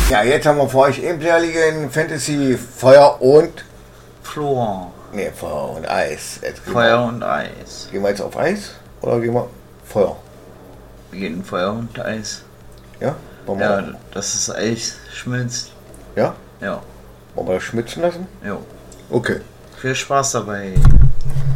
Ja, jetzt haben wir für euch ebenjährigen Fantasy Feuer und... Fluor. Ne, Feuer und Eis. Feuer und Eis. Gehen wir jetzt auf Eis oder gehen wir Feuer? Wir gehen Feuer und Eis. Ja? Ja, dass das Eis schmilzt. Ja? Ja. Wollen wir das schmitzen lassen? Jo. Okay. Viel Spaß dabei.